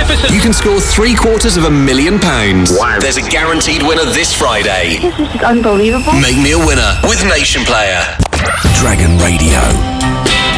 magnificent. You can score £750,000. Wow. There's a guaranteed winner this Friday. This is unbelievable. Make me a winner with Nation Player. Dragon Radio.